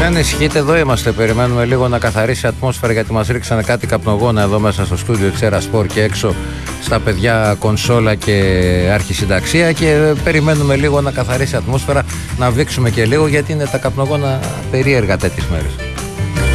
Όχι, αν ισχύετε, εδώ είμαστε. Περιμένουμε λίγο να καθαρίσει η ατμόσφαιρα, γιατί μας ρίξανε κάτι καπνογόνα εδώ μέσα στο στούντιο Ξέρα Σπορ και έξω στα παιδιά κονσόλα και αρχισυνταξία. Και περιμένουμε λίγο να καθαρίσει η ατμόσφαιρα, να βήξουμε και λίγο, γιατί είναι τα καπνογόνα περίεργα τέτοιες μέρες.